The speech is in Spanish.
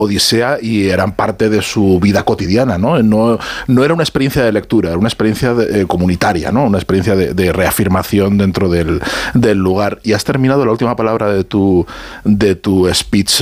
Odisea y eran parte de su vida cotidiana, ¿no? No era una experiencia de lectura, era una experiencia comunitaria, ¿no? Una experiencia de reafirmación dentro del lugar. Y has terminado la última palabra de tu speech